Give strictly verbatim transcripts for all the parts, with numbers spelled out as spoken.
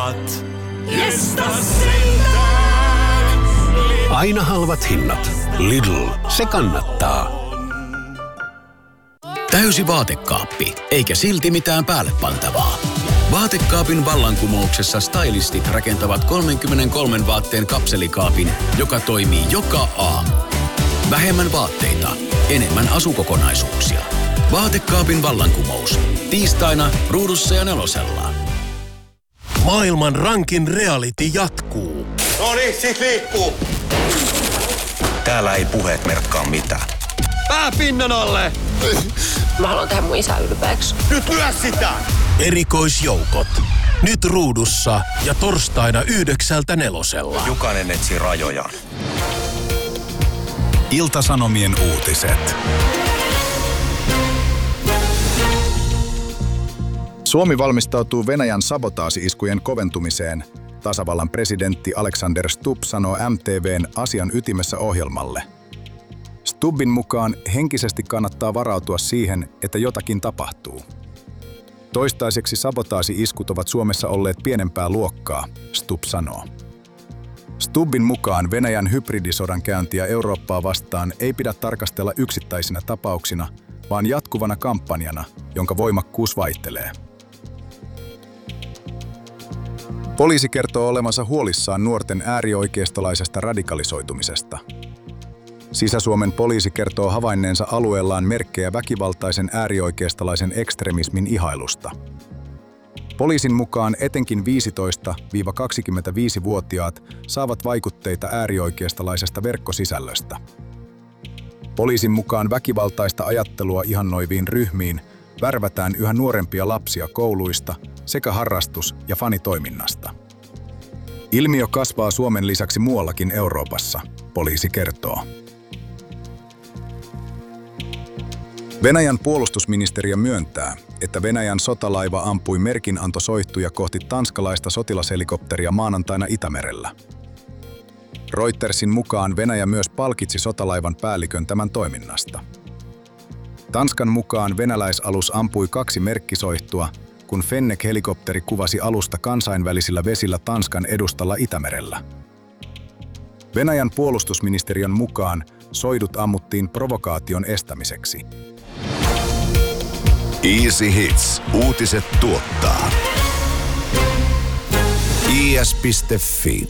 halvat. Jestas sentään. Aina halvat hinnat. Lidl, se kannattaa. Täysi vaatekaappi, eikä silti mitään päälle pantavaa. Vaatekaapin vallankumouksessa stylistit rakentavat kolmekymmentäkolme vaatteen kapselikaapin, joka toimii joka aamu. Vähemmän vaatteita, enemmän asukokonaisuuksia. Vaatekaapin vallankumous. Tiistaina Ruudussa ja Nelosella. Maailman rankin reality jatkuu. No niin, sit liikkuu. Täällä ei puheet merkkaa mitään. Pää pinnan alle! Mä haluan tehdä mun isä ylpeäksi. Nyt lyö sitä! Erikoisjoukot. Nyt Ruudussa ja torstaina yhdeksältä Nelosella. Jokainen etsii rajojaan. Ilta-Sanomien uutiset. Suomi valmistautuu Venäjän sabotaasi-iskujen koventumiseen. Tasavallan presidentti Alexander Stubb sanoo M T V:n Asian ytimessä -ohjelmalle. Stubbin mukaan henkisesti kannattaa varautua siihen, että jotakin tapahtuu. Toistaiseksi sabotaasi-iskut ovat Suomessa olleet pienempää luokkaa, Stubb sanoo. Stubbin mukaan Venäjän hybridisodan käyntiä Eurooppaa vastaan ei pidä tarkastella yksittäisinä tapauksina, vaan jatkuvana kampanjana, jonka voimakkuus vaihtelee. Poliisi kertoo olevansa huolissaan nuorten äärioikeistolaisesta radikalisoitumisesta. Sisä-Suomen poliisi kertoo havainneensa alueellaan merkkejä väkivaltaisen äärioikeistolaisen ekstremismin ihailusta. Poliisin mukaan etenkin viisitoista–kaksikymmentäviisi-vuotiaat saavat vaikutteita äärioikeistolaisesta verkkosisällöstä. Poliisin mukaan väkivaltaista ajattelua ihannoiviin ryhmiin värvätään yhä nuorempia lapsia kouluista sekä harrastus- ja fanitoiminnasta. Ilmiö kasvaa Suomen lisäksi muuallakin Euroopassa, poliisi kertoo. Venäjän puolustusministeriö myöntää, että Venäjän sotalaiva ampui merkinantosoihtuja kohti tanskalaista sotilashelikopteria maanantaina Itämerellä. Reutersin mukaan Venäjä myös palkitsi sotalaivan päällikön tämän toiminnasta. Tanskan mukaan venäläisalus ampui kaksi merkkisoihtua, kun Fennek-helikopteri kuvasi alusta kansainvälisillä vesillä Tanskan edustalla Itämerellä. Venäjän puolustusministeriön mukaan soidut ammuttiin provokaation estämiseksi. Easy Hits. Uutiset tuottaa. I S piste F I.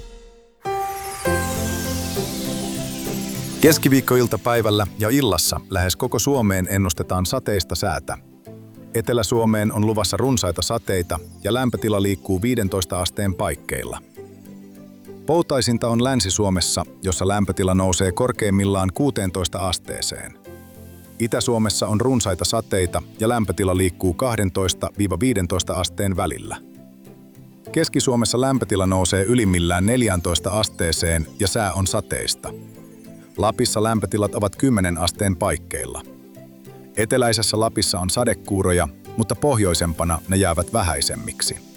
Keskiviikkoiltapäivällä ja illassa lähes koko Suomeen ennustetaan sateista säätä. Etelä-Suomeen on luvassa runsaita sateita ja lämpötila liikkuu viidentoista asteen paikkeilla. Poutaisinta on Länsi-Suomessa, jossa lämpötila nousee korkeimmillaan kuuteentoista asteeseen. Itä-Suomessa on runsaita sateita ja lämpötila liikkuu kaksitoista viidentoista asteen välillä. Keski-Suomessa lämpötila nousee ylimmillään neljääntoista asteeseen ja sää on sateista. Lapissa lämpötilat ovat kymmenen asteen paikkeilla. Eteläisessä Lapissa on sadekuuroja, mutta pohjoisempana ne jäävät vähäisemmiksi.